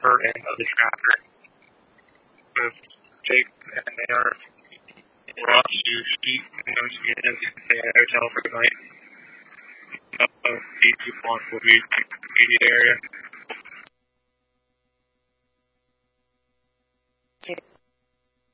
upper end of the tracker with Jake, and they are off to Skeet and Negotiations to stay at a hotel for the night. 8 people will be in the area.